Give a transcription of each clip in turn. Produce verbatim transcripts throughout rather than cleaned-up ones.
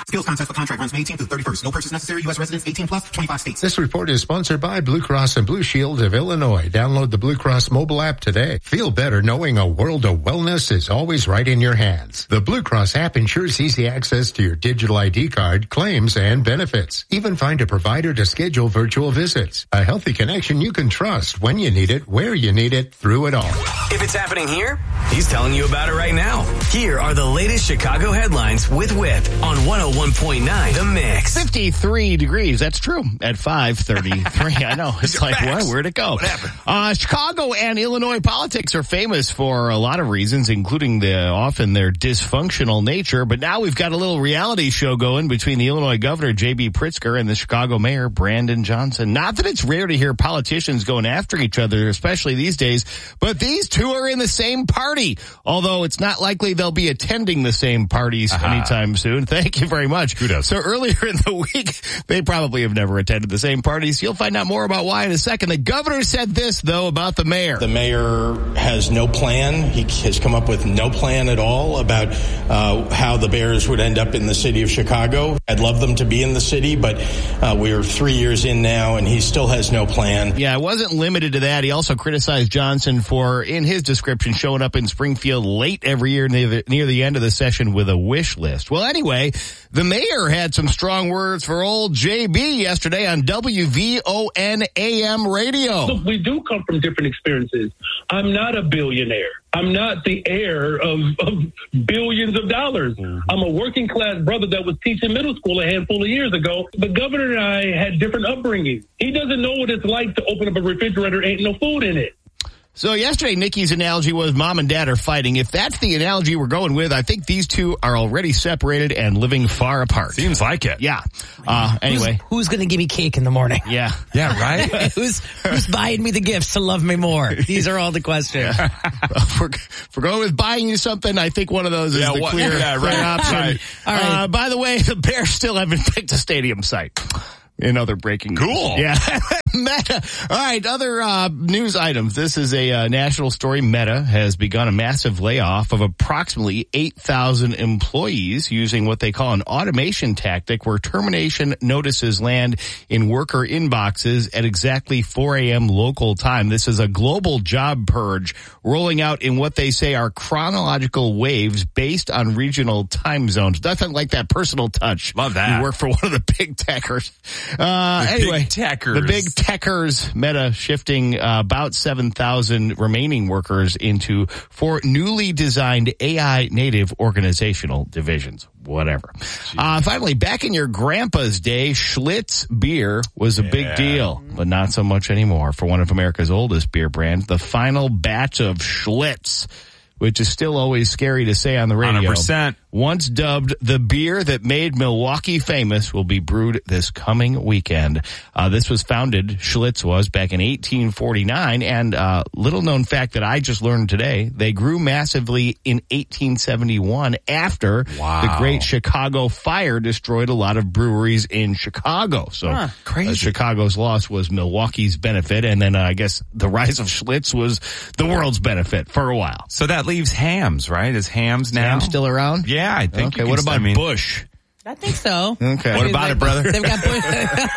Skills contest for contract runs May eighteenth through thirty-first. No purchase necessary. U S residents eighteen plus, twenty-five states. This report is sponsored by Blue Cross and Blue Shield of Illinois. Download the Blue Cross mobile app today. Feel better knowing a world of wellness is always right in your hands. The Blue Cross app ensures easy access to your digital I D card, claims, and benefits. Even find a provider to schedule virtual visits. A healthy connection you can trust when you need it, where you need it, through it all. If it's happening here, he's telling you about it right now. Here are the latest Chicago headlines with Whip on one oh one point nine The Mix. fifty-three degrees. That's true. At five thirty-three. I know. It's like, what? Where'd it go? What happened? Uh, Chicago and Illinois politics are famous for a lot of reasons, including the often their dysfunctional nature. But now we've got a little reality show going between the Illinois governor, J B. Pritzker, and the Chicago mayor, Brandon Johnson. Not that it's rare to hear politicians going after each other, especially these days, but these two are in the same party. Although it's not likely they'll be attending the same parties uh-huh. anytime soon. Thank you very much. Who does? So earlier in the week, they probably have never attended the same parties. You'll find out more about why in a second. The governor said this, though, about the mayor. The mayor has no plan. He has come up with no plan at all about uh, how the Bears would end up in the city of Chicago. I'd love them to be in the city, but uh, we're three years in now, and he still has no plan. Yeah, it wasn't limited to that. He also criticized Johnson for, in his description, showing up in Springfield late every year near the, near the end of the session with a wish list. Well, anyway, the mayor had some strong words for old J B yesterday on W V O N A M radio. Look, we do come from different experiences. I'm not a billionaire. I'm not the heir of, of billions of dollars. Mm-hmm. I'm a working class brother that was teaching middle school a handful of years ago. The governor and I had different upbringings. He doesn't know what it's like to open up a refrigerator, ain't no food in it. So yesterday, Nikki's analogy was mom and dad are fighting. If that's the analogy we're going with, I think these two are already separated and living far apart. Seems like it. Yeah. Uh, anyway. Who's, who's going to give me cake in the morning? Yeah. Yeah, right? who's, who's buying me the gifts to love me more? These are all the questions. Yeah. if, we're, if we're going with buying you something, I think one of those is yeah, the what, clear, yeah, clear right, option. Right. All right. Uh, by the way, the Bears still haven't picked a stadium site. In other breaking news. Cool. Yeah. Meta. All right. Other uh, news items. This is a uh, national story. Meta has begun a massive layoff of approximately eight thousand employees using what they call an automation tactic where termination notices land in worker inboxes at exactly four a.m. local time. This is a global job purge rolling out in what they say are chronological waves based on regional time zones. Nothing like that personal touch. Love that. You work for one of the big techers. Uh, the anyway, big techers. the big techers, Meta shifting uh, about seven thousand remaining workers into four newly designed A I native organizational divisions. Whatever. Uh, finally, back in your grandpa's day, Schlitz beer was a yeah. big deal, but not so much anymore for one of America's oldest beer brands. The final batch of Schlitz, which is still always scary to say on the radio. one hundred percent. Once dubbed the beer that made Milwaukee famous, will be brewed this coming weekend. Uh, this was founded, Schlitz was, back in eighteen forty-nine, and uh, little known fact that I just learned today, they grew massively in eighteen seventy-one after wow. the Great Chicago Fire destroyed a lot of breweries in Chicago. So huh, crazy. Uh, Chicago's loss was Milwaukee's benefit, and then uh, I guess the rise of Schlitz was the world's benefit for a while. So that leaves Hams, right? Is Hams now? Hams still around? Yeah. Yeah, I think. Okay, what about I mean, Bush? I think so. Okay. What about it, brother? They've got Bush.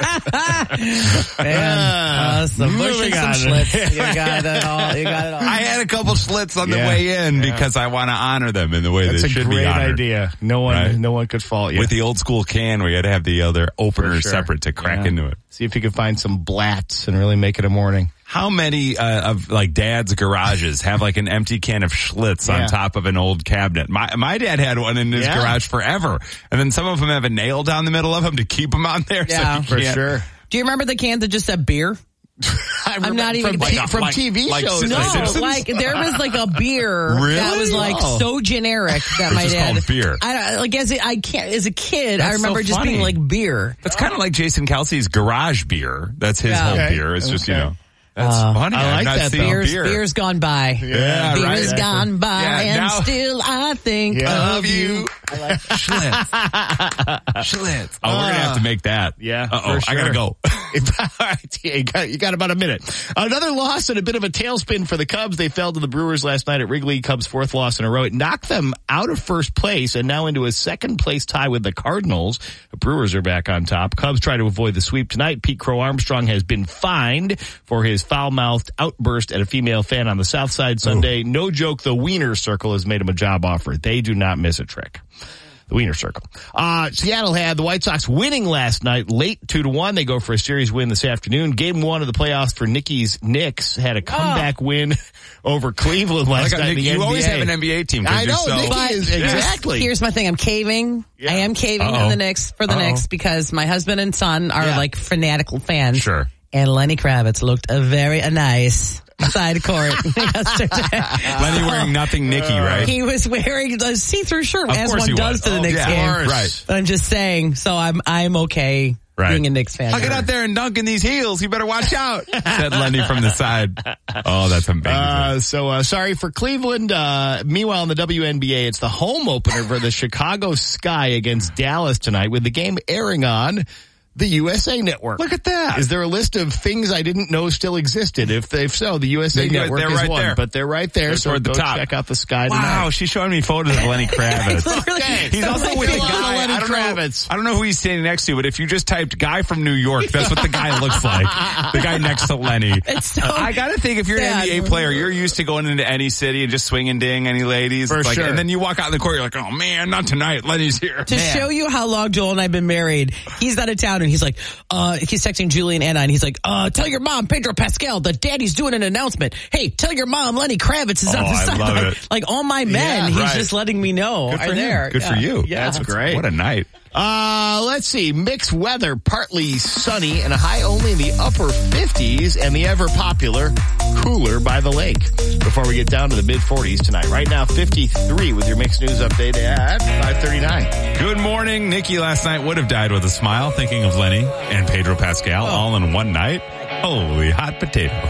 Man, uh, some Bush and some Schlitz. You got it all. You got it all. I had a couple Schlitz on yeah. the way in yeah. because I want to honor them in the way That's they should be honored. That's a great idea. No one, right? no one could fault you. With the old school can, we had to have the other opener sure. separate to crack yeah. into it. See if you can find some Blatz and really make it a morning. How many uh, of like dad's garages have like an empty can of Schlitz yeah. on top of an old cabinet? My my dad had one in his yeah. garage forever, and then some of them have a nail down the middle of them to keep them on there. Yeah, so for can't. sure. Do you remember the can that just said beer? I'm not even from, like, t- from like, T V like shows. No, Simpsons? like there was like a beer really? that was like oh. so generic that my just dad. called beer. I like as a, I can't as a kid. That's I remember so just funny. being like beer. That's kind of like Jason Kelsey's garage beer. That's his Yeah. whole Okay. beer. It's just Okay. you know. That's Uh, funny. I like I've not that, seen though. Beer's, beer. beer's gone by. Yeah, beer's right. Beer's gone by, Yeah, and now- still I think Yeah. of you. I like Schlitz. Schlitz. Oh, we're gonna have to make that. Yeah, Uh oh, for I gotta sure. go. All right, yeah, you got, you got about a minute. Another loss and a bit of a tailspin for the Cubs. They fell to the Brewers last night at Wrigley. Cubs' fourth loss in a row. It knocked them out of first place and now into a second place tie with the Cardinals. The Brewers are back on top. Cubs try to avoid the sweep tonight. Pete Crow Armstrong has been fined for his foul-mouthed outburst at a female fan on the South Side Sunday. Ooh. No joke, the Wiener Circle has made him a job offer. They do not miss a trick. The Wiener Circle. Uh, Seattle had the White Sox winning last night, late two to one. They go for a series win this afternoon. Game one of the playoffs for Nikki's Knicks had a comeback oh. win over Cleveland last night in the you N B A. You always have an N B A team. I know, so Nikki is, exactly. Here's my thing. I'm caving. Yeah. I am caving Uh-oh. on the Knicks for the Uh-oh. Knicks because my husband and son are yeah. like fanatical fans. Sure. And Lenny Kravitz looked a very a nice side court yesterday. Lenny wearing nothing Nicky, right? He was wearing a see-through shirt, of as one does was. to the oh, Knicks yeah. game. Right. But I'm just saying, so I'm I'm okay right. being a Knicks fan. I'll get out there and dunk in these heels. You better watch out, said Lenny from the side. Oh, that's amazing. Uh, so uh, sorry for Cleveland. Uh, meanwhile, in the W N B A, it's the home opener for the Chicago Sky against Dallas tonight, with the game airing on the U S A Network. Look at that. Is there a list of things I didn't know still existed? If, if so, the U S A they, Network they're is right one. There. But they're right there, they're so toward go the top. check out the Sky wow, tonight. Wow, she's showing me photos of Lenny Kravitz. Okay. He's also with a guy. Lenny I don't, Kravitz. know, I don't know who he's standing next to, but if you just typed guy from New York, that's what the guy looks like. The guy next to Lenny. It's so I gotta think if you're sad. an N B A player, you're used to going into any city and just swinging ding any ladies. For like, sure. And then you walk out in the court, you're like, oh man, not tonight. Lenny's here. To man. show you how long Joel and I have been married, he's out of town and he's like, uh, he's texting Julie and Anna and he's like, uh, tell your mom, Pedro Pascal, that daddy's doing an announcement. Hey, tell your mom, Lenny Kravitz is oh, on the I side. love Like, it. like all my men, yeah, he's right. just letting me know Good for are him. there. Good yeah. for you. Yeah. That's great. What a night. Uh, let's see. Mixed weather, partly sunny and a high only in the upper fifties and the ever popular cooler by the lake before we get down to the mid forties tonight. Right now, fifty-three with your mixed news update at five thirty-nine. Good morning. Nikki last night would have died with a smile thinking of Lenny and Pedro Pascal oh. all in one night. Holy hot potato.